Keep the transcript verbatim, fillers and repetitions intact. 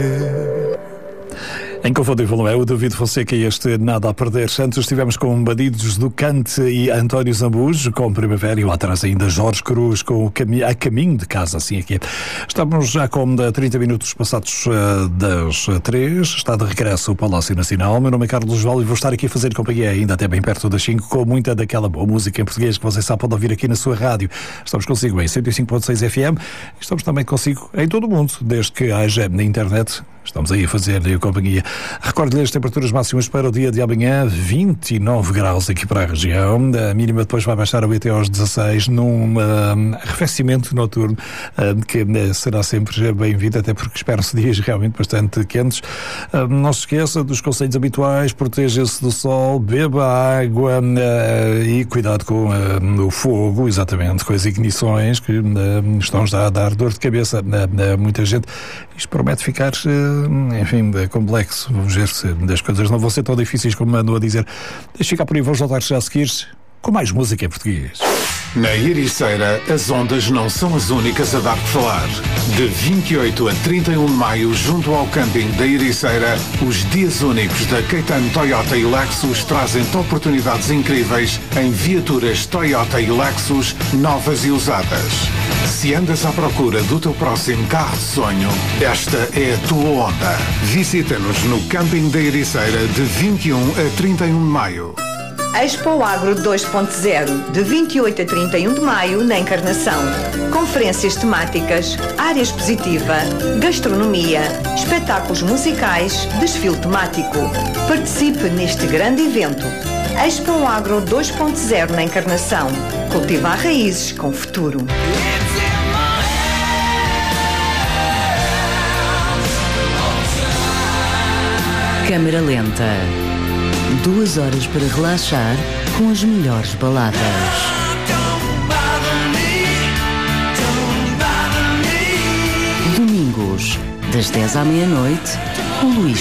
Inconfundível, não é? O David Fonseca e este Nada a Perder. Antes estivemos com Bandidos do Cante e António Zambujo com Primavera, e lá atrás ainda Jorge Cruz com o cami- A Caminho de Casa, assim aqui. Estamos já com trinta minutos passados uh, das três. Está de regresso o Palácio Nacional. Meu nome é Carlos Val e vou estar aqui a fazer companhia ainda até bem perto das cinco, com muita daquela boa música em português que você sabe pode ouvir aqui na sua rádio. Estamos consigo em cento e cinco ponto seis F M. Estamos também consigo em todo o mundo, desde que haja na internet. Estamos aí a fazer a companhia. Recordo-lhe as temperaturas máximas para o dia de amanhã, vinte e nove graus aqui para a região. A mínima depois vai baixar até aos dezasseis, num uh, arrefecimento noturno, uh, que uh, será sempre bem-vindo, até porque esperam-se dias realmente bastante quentes. Uh, não se esqueça dos conselhos habituais: proteja-se do sol, beba água uh, e cuidado com uh, o fogo, exatamente, com as ignições que uh, estão já a dar dor de cabeça a uh, uh, muita gente. Isto promete ficar, uh, enfim, complexo. Vamos ver se as coisas não vão ser tão difíceis como andam a dizer. Deixa ficar por aí, vamos voltar já a seguir com mais música em português. Na Ericeira, as ondas não são as únicas a dar que falar. De vinte e oito a trinta e um de maio, junto ao camping da Ericeira, os dias únicos da Caetano Toyota e Lexus trazem-te oportunidades incríveis em viaturas Toyota e Lexus novas e usadas. Se andas à procura do teu próximo carro de sonho, esta é a tua onda. Visita-nos no camping da Ericeira de vinte e um a trinta e um de maio. Expo Agro dois ponto zero, de vinte e oito a trinta e um de maio, na Encarnação. Conferências temáticas, área expositiva, gastronomia, espetáculos musicais, desfile temático. Participe neste grande evento. Expo Agro dois ponto zero, na Encarnação. Cultivar raízes com futuro. Câmara Lenta. Duas horas para relaxar com as melhores baladas. Domingos, das dez à meia-noite, com Luís